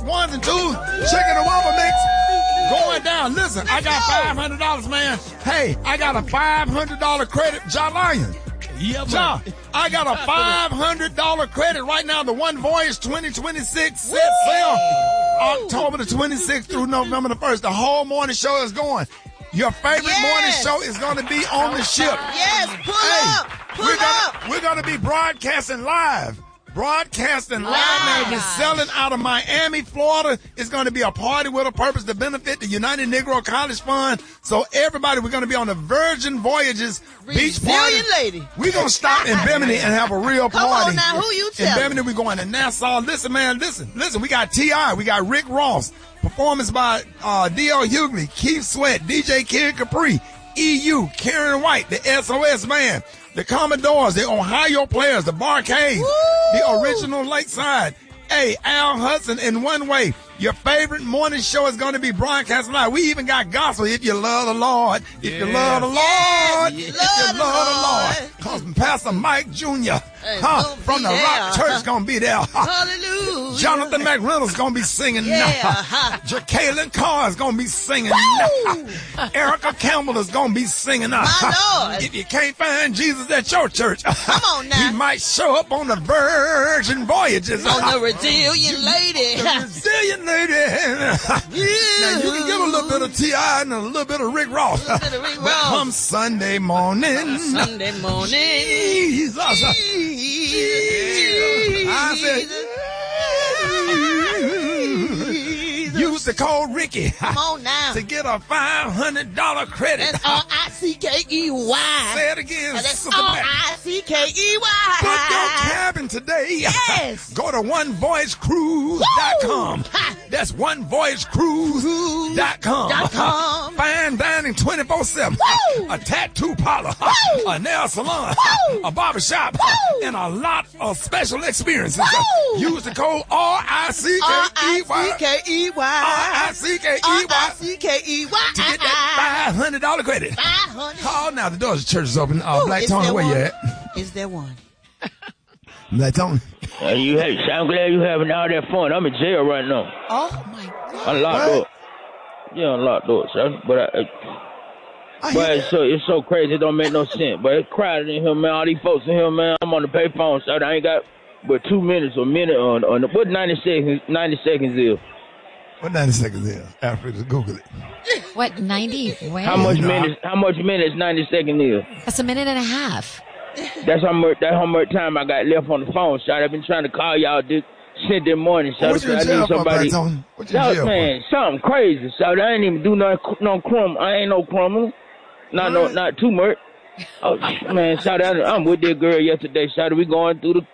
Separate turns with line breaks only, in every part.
ones and twos, chicken and waffle mix going down. Listen, I got $500, man. Hey, I got a $500 credit, John Lion.
Yeah,
John, I got a $500 credit right now. The One Voyage 2026 set sail October the 26th through November the 1st. The whole morning show is going. Your favorite morning show is going to be on the ship.
Yes, pull up.
We're going to be broadcasting live. Man. We're selling out of Miami, Florida. It's going to be a party with a purpose to benefit the United Negro College Fund. So everybody, we're going to be on the Virgin Voyages beach party.
Lady.
We're going to stop in Bimini and have a real party.
Come on now, who you telling?
In Bimini, we're going to Nassau. Listen, man, listen. We got T.I., we got Rick Ross. Performance by D.L. Hughley, Keith Sweat, DJ Kid Capri, EU, Karen White, the SOS Band, the Commodores, the Ohio Players, the Barcade, the original Lakeside. Hey, Al Hudson in One Way. Your favorite morning show is going to be broadcast live. We even got gospel. If you love the Lord, if you love the Lord, if you love the Lord. Cause Pastor Mike Jr. From the Rock Church gonna be there.
Hallelujah.
Jonathan McReynolds gonna be singing now. Jacqueline Carr is gonna be singing now. Erica Campbell is gonna be singing now.
My Lord.
If you can't find Jesus at your church,
come on now.
He might show up on the Virgin Voyages.
On the Resilient Lady.
The Resilient Lady. Now you can give a little bit of T.I. and a little bit of Rick Ross. But come Sunday morning. Jesus. I said, used to call Ricky.
Come on now.
To get a $500 credit.
That's R-I-C-K-E-Y.
Say it again.
That's R-I-C-K-E-Y.
Book your cabin today.
Yes.
Go to onevoyagecruise.com. That's onevoyagecruise.com. Fine dining 24/7. A tattoo parlor. A nail salon. A barbershop. And a lot of special experiences. Use the code R-I-C-K-E-Y. R-I-C-K-E-Y. To get that $500 credit. Call now. The doors of the church is open. Black Tony, where you at?
Is there one?
Black Tony.
I'm glad you're having all that fun. I'm in jail right now.
Oh, my God.
I'm locked up. Yeah, I'm locked up, son. But it's so crazy. It don't make no sense. But it's crowded in here, man. All these folks in here, man. I'm on the payphone, so I ain't got but 2 minutes or a minute on the, what 90 seconds is.
What 90 seconds is? After just Google it.
What, 90? Wait.
How much minutes 90 seconds is?
That's a minute and a half.
That's how much time I got left on the phone, shot. I've been trying to call y'all this Sunday morning, shot.
What you in jail for, Black Tony? What you in jail
man, something crazy, shot. I ain't even do no crumb. I ain't no criminal. Not too much. Oh, man, shot. I'm with that girl yesterday, shot. We going through the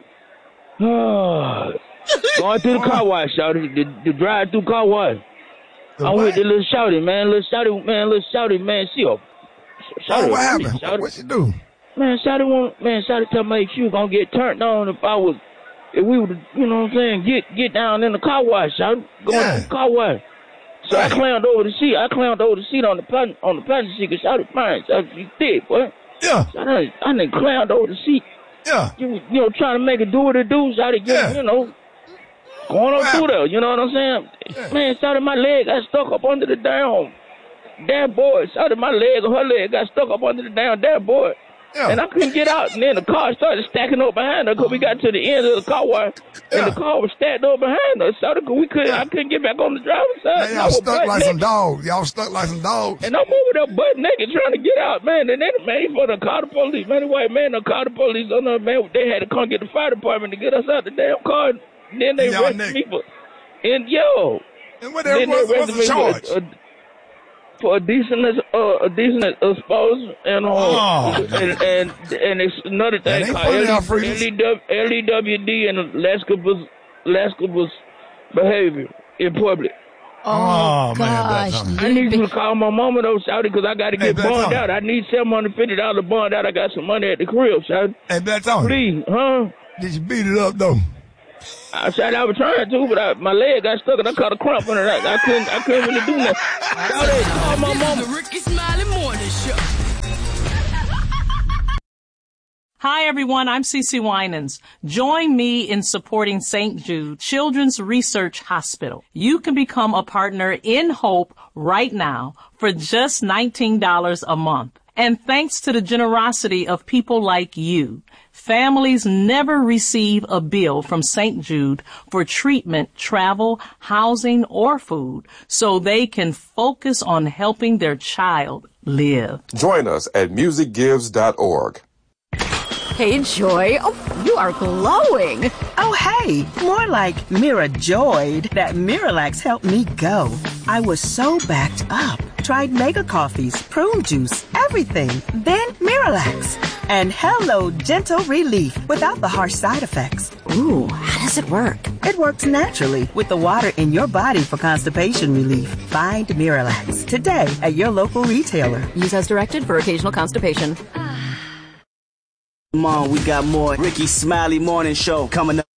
car wash, shot. The drive-through car wash. I'm with the little shouty, man. Little shouty, man. She up.
What happened? What she do?
Man, shouty tell me she was gonna get turned on if we would, you know what I'm saying, get down in the car wash, shouty. Going to the car wash. So I climbed over the seat. on the passenger seat, cause shouty fine. Shouty, she thick, boy.
Yeah.
So I done climbed over the seat.
Yeah.
You know, trying to make it do what it do, shouty, you know. Going on through there, you know what I'm saying? Yeah. Man, shouty, my leg got stuck up under the damn dashboard. Shouty, my leg or her leg got stuck up under the damn dashboard. Yeah. And I couldn't get out, and then the car started stacking up behind her because we got to the end of the car wash, and the car was stacked up behind us. So I couldn't get back on the driver's side.
Man, y'all stuck like some dogs.
And I'm over there butt naked trying to get out, man. And then, man, he for the car the police. Man, the white man, the car the police on us, man. They had to come get the fire department to get us out the damn car. And then they arrested me for,
and what was the charge?
For a decent exposure, and it's another thing called LEWD and lascivious behavior in public.
Oh gosh!
Man, I need you to call my mama though, shouty, because I got to get bond out. I need $750 bond out. I got some money at the crib, shouty.
Hey, Black Tony.
Please, huh?
Did you beat it up though?
I said I was trying to, but my leg got stuck and I caught a cramp in it. I couldn't really do nothing. Call my mama.
The Ricky Smiley Morning Show.
Hi, everyone. I'm Cece Winans. Join me in supporting St. Jude Children's Research Hospital. You can become a partner in Hope right now for just $19 a month. And thanks to the generosity of people like you, families never receive a bill from St. Jude for treatment, travel, housing, or food, so they can focus on helping their child live.
Join us at musicgives.org.
Hey, Joy. Oh, you are glowing.
Oh, hey. More like Mira joyed that Miralax helped me go. I was so backed up. Tried mega coffees, prune juice, everything. Then Miralax. And hello, gentle relief without the harsh side effects.
Ooh, how does it work?
It works naturally with the water in your body for constipation relief. Find Miralax today at your local retailer.
Use as directed for occasional constipation.
Come on, we got more Ricky Smiley Morning Show coming up.